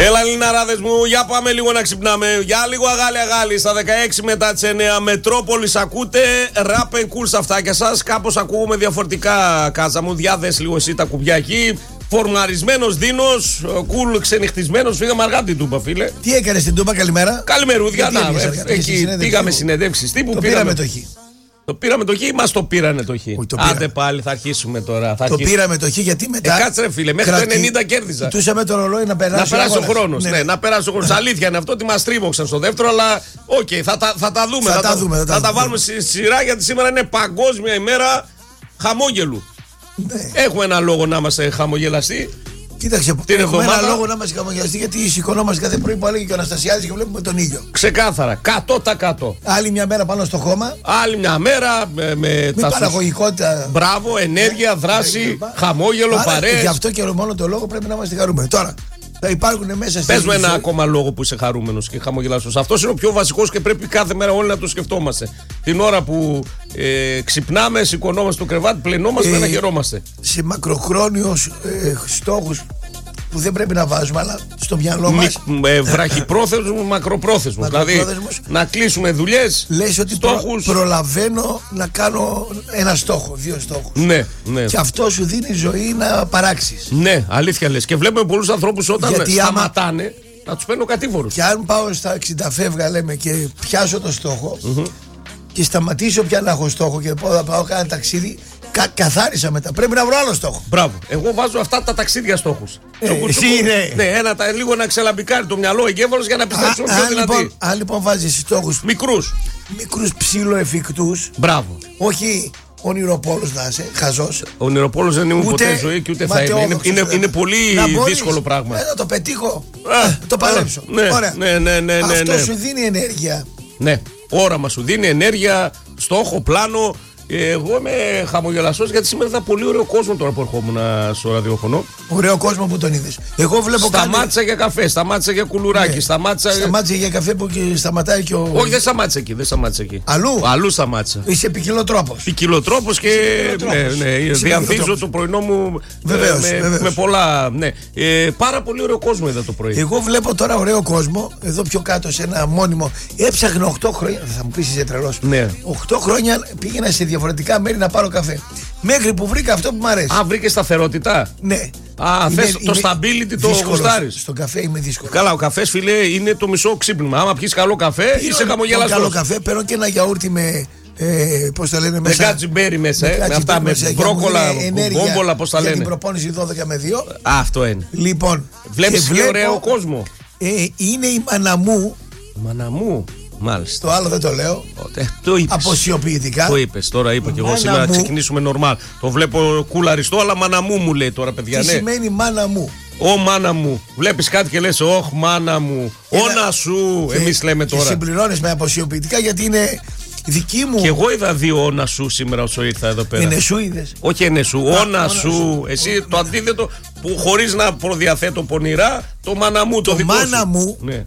Έλα, Ελληναράδες μου, για πάμε λίγο να ξυπνάμε. Για λίγο αγάλι στα 16 μετά τις 9. Μετρόπολης ακούτε, rap and cool στα αυτάκια σας. Κάπως ακούγουμε διαφορετικά, Κάζα μου. Διάδες λίγο εσύ τα κουμπιά εκεί. Φορμαρισμένος Δίνος, cool ξενυχτισμένος. Φύγαμε αργά την Τούμπα, φίλε. Τι έκανε στην Τούμπα, καλημέρα. Καλημερούδια, εκεί πήγαμε συνεντεύξεις. Τι που πήραμε το χ. Το πήραμε το χ ή μας το πήρανε το χ? Άντε πάλι, θα αρχίσουμε τώρα. Πήραμε το χ γιατί μετά. Κάτσε ρε φίλε, μέχρι το 90 κέρδιζα. Κοιτούσαμε το ρολόι να περάσει ο χρόνος. Ναι, να περάσει ο χρόνος. Αλήθεια είναι αυτό ότι μας τρίβωξαν στο δεύτερο, αλλά οκ, θα τα δούμε. Θα τα βάλουμε στη σειρά γιατί σήμερα είναι παγκόσμια ημέρα χαμόγελου. Ναι. Έχουμε ένα λόγο να είμαστε χαμογελαστοί. Κοίταξε, έχουμε ένα λόγο να είμαστε χαμογελαστοί γιατί σηκωνόμαστε κάθε πρωί που έλεγε και ο Αναστασιάδης και βλέπουμε τον ήλιο. Ξεκάθαρα, 100%. Άλλη μια μέρα πάνω στο χώμα. Άλλη μια μέρα με τα παραγωγικότητα. Μπράβο, ενέργεια, δράση, χαμόγελο, παρέες. Γι' αυτό και μόνο το λόγο πρέπει να είμαστε χαρούμενοι. Τώρα, θα υπάρχουν μέσα στη. Πες μου ένα ακόμα λόγο που είσαι χαρούμενος και χαμογελαστός. Αυτός είναι ο πιο βασικός και πρέπει κάθε μέρα όλοι να το σκεφτόμαστε. Την ώρα που ξυπνάμε, σηκωνόμαστε στο κρεβάτι, πλενόμαστε να χαιρόμαστε. Σε μακροχρόνιους στόχους που δεν πρέπει να βάζουμε, αλλά στο μυαλό μας. Βραχυπρόθεσμους, μακροπρόθεσμους. Δηλαδή να κλείσουμε δουλειές. Λες ότι προλαβαίνω να κάνω ένα στόχο, 2 στόχους. Ναι. Και αυτό σου δίνει ζωή να παράξεις. Ναι, αλήθεια λες. Και βλέπουμε πολλούς ανθρώπους όταν σταματάνε να τους παίρνω κατήφορους. Και αν πάω στα 60 φεύγα, λέμε, και πιάσω το στόχο και σταματήσω πια να έχω στόχο και θα πάω κάνα ταξίδι. Καθάρισα μετά. Πρέπει να βρω άλλο στόχο. Μπράβο. Εγώ βάζω αυτά τα ταξίδια στόχους. Εσύ είναι. Ναι, λίγο να ξελαμπικάρει το μυαλό εγκέφαλος για να πιστέψω πιο δυνατή. Αν λοιπόν βάζεις στόχους μικρούς ψιλοεφικτούς. Μπράβο. Όχι ονειροπόλος να είσαι, χαζός. Ονειροπόλος δεν ήμουν ποτέ ζωή και ούτε θα είμαι. Είναι πολύ δύσκολο πράγμα. Να το πετύχω. Το παλέψω. Ωραία. Αυτό σου δίνει ενέργεια. Ναι. Όραμα σου δίνει ενέργεια, στόχο, πλάνο. Εγώ είμαι χαμογελαστός γιατί σήμερα είδα πολύ ωραίο κόσμο τώρα που ερχόμουν στο ραδιόφωνο. Ωραίο κόσμο που τον είδες. Εγώ βλέπω σταμάτησα για καφέ, σταμάτησα για κουλουράκι. Ναι. Σταμάτησα για καφέ που σταματάει και ο. Όχι, δεν σταμάτησα εκεί. Αλλού σταμάτησα. Είσαι ποικιλοτρόπος. Ποικιλοτρόπος και. Ναι, διανθίζω το πρωινό μου. Βεβαίως. Με πολλά. Ναι. Πάρα πολύ ωραίο κόσμο είδα το πρωί. Εγώ βλέπω τώρα ωραίο κόσμο εδώ πιο κάτω σε ένα μόνιμο. Έψαχνα 8 χρόνια. Θα μου πεις είσαι τρελός. 8 χρόνια πήγαινα σε διαφορετικά μέρη να πάρω καφέ. Μέχρι που βρήκα αυτό που μου αρέσει. Βρήκε σταθερότητα. Ναι. Θες το stability, το γουστάρεις. Στον καφέ είμαι δύσκολο. Καλά, ο καφές, φίλε, είναι το μισό ξύπνημα. Άμα πιεις καλό καφέ, είσαι χαμογελαστός. Καλό καφέ, παίρνω και ένα γιαούρτι με. Πώς τα λένε μέσα. Με γκάτζιμπέρι μέσα, με αυτά, με μπρόκολα, μπόμπολα, πώς τα λένε. Για την προπόνηση 12 με 2. Αυτό είναι. Λοιπόν. Βλέπεις και ωραίο κόσμο. Είναι η μαναμού. Μαναμού. Μάλιστα. Το άλλο δεν το λέω. Αποσιοποιητικά. Το είπες, τώρα είπα και εγώ σήμερα να ξεκινήσουμε νορμάλ. Το βλέπω κουλαριστό, αλλά μάνα μου λέει τώρα, παιδιά. Τι σημαίνει μάνα μου? Ω μάνα μου. Βλέπεις κάτι και λες, όχ μάνα μου. Όνα σου. Εμείς λέμε τώρα. Και συμπληρώνεις με αποσιοποιητικά γιατί είναι δική μου. Και εγώ είδα 2 όνα σου σήμερα όσο ήρθα εδώ πέρα. Είναι σου είδες? Όχι είναι σου, όνα σου. Εσύ το αντίθετο που χωρίς να προδιαθέτω πονηρά, το μάνα μου το δικό σου. Μάνα μου. Ναι.